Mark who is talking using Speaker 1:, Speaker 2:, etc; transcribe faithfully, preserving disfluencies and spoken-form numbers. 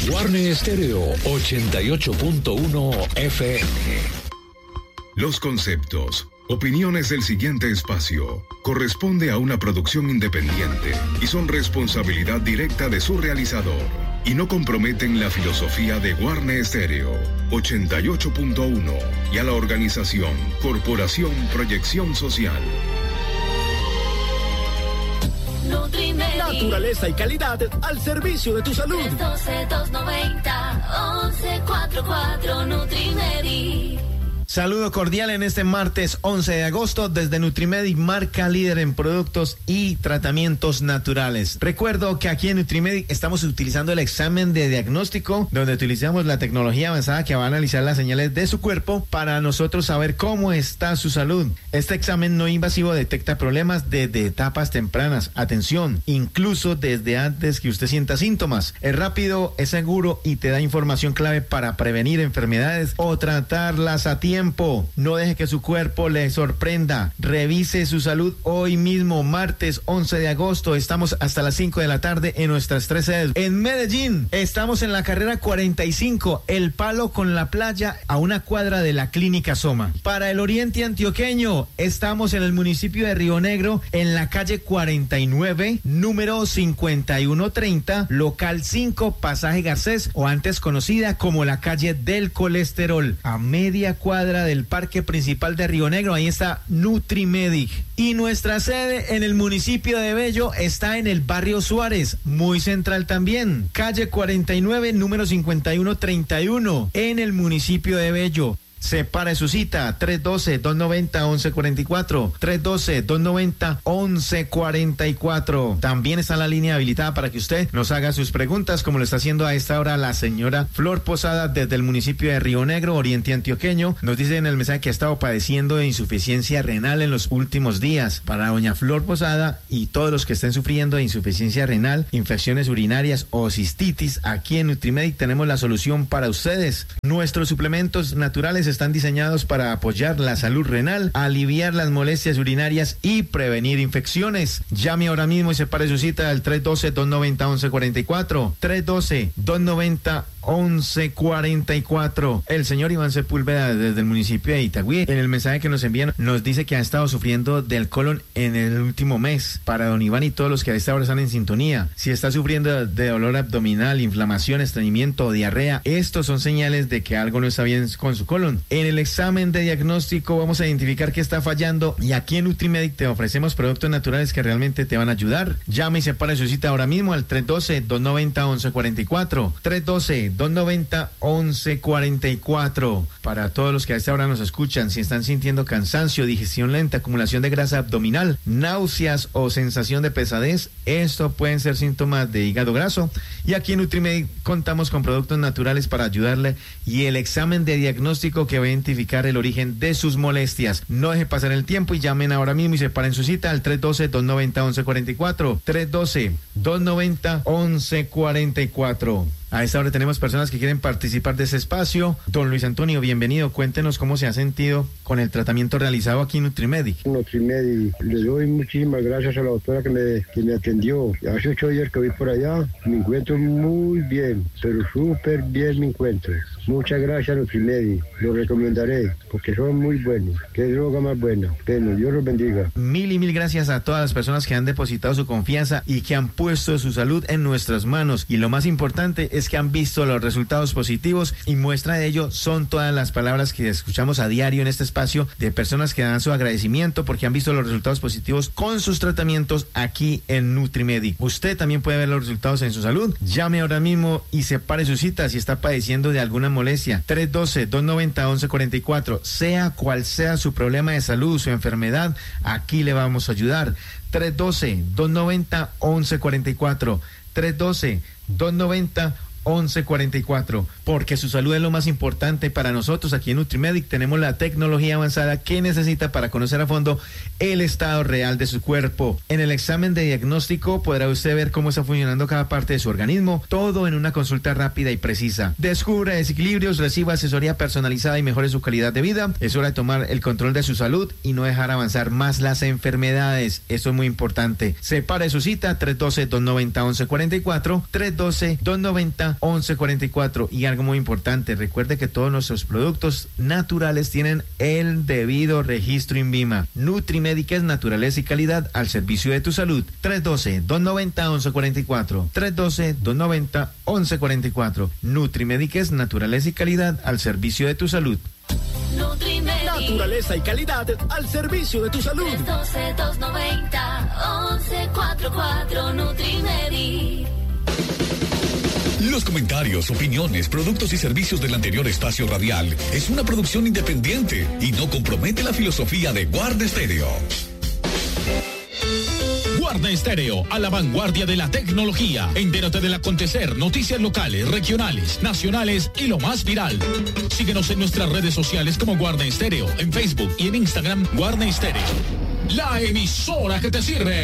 Speaker 1: Warner Stereo ochenta y ocho punto uno F M.
Speaker 2: Los conceptos, opiniones del siguiente espacio corresponde a una producción independiente y son responsabilidad directa de su realizador y no comprometen la filosofía de Warner Stereo ochenta y ocho punto uno y a la organización Corporación Proyección Social.
Speaker 3: Nutrimedi. Naturaleza y calidad al servicio de tu salud.
Speaker 4: tres uno dos, dos nueve cero, once cuarenta y cuatro Nutrimedi.
Speaker 5: Saludo cordial en este martes once de agosto desde Nutrimedi, marca líder en productos y tratamientos naturales. Recuerdo que aquí en Nutrimedi estamos utilizando el examen de diagnóstico, donde utilizamos la tecnología avanzada que va a analizar las señales de su cuerpo para nosotros saber cómo está su salud. Este examen no invasivo detecta problemas desde etapas tempranas. Atención, incluso desde antes que usted sienta síntomas. Es rápido, es seguro y te da información clave para prevenir enfermedades o tratarlas a tiempo. No deje que su cuerpo le sorprenda. Revise su salud hoy mismo, martes once de agosto. Estamos hasta las cinco de la tarde en nuestras tres sedes. En Medellín, estamos en la carrera cuarenta y cinco, El Palo con la Playa, a una cuadra de la Clínica Soma. Para el oriente antioqueño, estamos en el municipio de Río Negro, en la calle cuarenta y nueve, número cincuenta y uno treinta, local cinco, pasaje Garcés, o antes conocida como la calle del colesterol, a media cuadra del parque principal de Río Negro. Ahí está Nutrimedi. Y nuestra sede en el municipio de Bello está en el barrio Suárez, muy central también, calle cuarenta y nueve, número cincuenta y uno treinta y uno, en el municipio de Bello. Separe su cita, tres uno dos, dos nueve cero, once cuarenta y cuatro, tres uno dos, dos nueve cero, once cuarenta y cuatro. También está la línea habilitada para que usted nos haga sus preguntas, como lo está haciendo a esta hora la señora Flor Posada desde el municipio de Río Negro, oriente antioqueño. Nos dice en el mensaje que ha estado padeciendo de insuficiencia renal en los últimos días. Para doña Flor Posada y todos los que estén sufriendo de insuficiencia renal, infecciones urinarias o cistitis, aquí en Nutrimedi tenemos la solución para ustedes. Nuestros suplementos naturales están diseñados para apoyar la salud renal, aliviar las molestias urinarias y prevenir infecciones. Llame ahora mismo y separe su cita al tres uno dos, dos nueve cero, once cuarenta y cuatro, tres uno dos, dos nueve cero, once cuarenta y cuatro. El señor Iván Sepúlveda desde el municipio de Itagüí, en el mensaje que nos envían, nos dice que ha estado sufriendo del colon en el último mes. Para don Iván y todos los que a esta hora están en sintonía, si está sufriendo de dolor abdominal, inflamación, estreñimiento o diarrea, estos son señales de que algo no está bien con su colon. En el examen de diagnóstico vamos a identificar qué está fallando y aquí en Nutrimedi te ofrecemos productos naturales que realmente te van a ayudar. Llame y separe su cita ahora mismo al tres uno dos, dos nueve cero, once cuarenta y cuatro, tres uno dos, dos nueve cero, once cuarenta y cuatro. Para todos los que a esta hora nos escuchan, si están sintiendo cansancio, digestión lenta, acumulación de grasa abdominal, náuseas o sensación de pesadez, esto pueden ser síntomas de hígado graso. Y aquí en Nutrimedi contamos con productos naturales para ayudarle y el examen de diagnóstico que va a identificar el origen de sus molestias. No deje pasar el tiempo y llamen ahora mismo y separen su cita al tres uno dos, dos nueve cero, once cuarenta y cuatro, tres uno dos, dos nueve cero, once cuarenta y cuatro. A esta hora tenemos personas que quieren participar de ese espacio. Don Luis Antonio, bienvenido. Cuéntenos cómo se ha sentido con el tratamiento realizado aquí en Nutrimedi.
Speaker 6: Nutrimedi, le doy muchísimas gracias a la doctora que me, que me atendió. Hace ocho días que voy por allá, me encuentro muy bien, pero súper bien me encuentro. Muchas gracias, Nutrimedi. Lo recomendaré porque son muy buenos. Qué droga más buena. Bueno, Dios los bendiga.
Speaker 5: Mil y mil gracias a todas las personas que han depositado su confianza y que han puesto su salud en nuestras manos. Y lo más importante es que han visto los resultados positivos y muestra de ello son todas las palabras que escuchamos a diario en este espacio de personas que dan su agradecimiento porque han visto los resultados positivos con sus tratamientos aquí en Nutrimedi. Usted también puede ver los resultados en su salud. Llame ahora mismo y separe su cita si está padeciendo de alguna molestia. tres uno dos, dos nueve cero, once cuarenta y cuatro. Sea cual sea su problema de salud, su enfermedad, aquí le vamos a ayudar. tres uno dos, dos nueve cero, once cuarenta y cuatro. tres uno dos, dos nueve cero, once cuarenta y cuatro, porque su salud es lo más importante para nosotros. Aquí en Nutrimedi tenemos la tecnología avanzada que necesita para conocer a fondo el estado real de su cuerpo. En el examen de diagnóstico podrá usted ver cómo está funcionando cada parte de su organismo, todo en una consulta rápida y precisa. Descubra desequilibrios, reciba asesoría personalizada y mejore su calidad de vida. Es hora de tomar el control de su salud y no dejar avanzar más las enfermedades. Eso es muy importante. Separe su cita, tres uno dos, dos nueve cero, once cuarenta y cuatro, tres uno dos, dos nueve cero, noventa, once cuarenta y cuatro. Y algo muy importante, recuerde que todos nuestros productos naturales tienen el debido registro INVIMA. Nutrimedic es naturaleza y calidad al servicio de tu salud. tres uno dos, dos nueve cero, once cuarenta y cuatro. tres uno dos, dos nueve cero, once cuarenta y cuatro. Nutrimedic es naturaleza y calidad al servicio de tu salud.
Speaker 3: Nutrimedic. Naturaleza y calidad al servicio de tu salud.
Speaker 4: tres uno dos, dos nueve cero, once cuarenta y cuatro. Nutrimedic.
Speaker 1: Los comentarios, opiniones, productos y servicios del anterior espacio radial es una producción independiente y no compromete la filosofía de Guarda Estéreo. Guarda Estéreo, a la vanguardia de la tecnología. Entérate del acontecer, noticias locales, regionales, nacionales y lo más viral. Síguenos en nuestras redes sociales como Guarda Estéreo, en Facebook y en Instagram, Guarda Estéreo. La emisora que te sirve.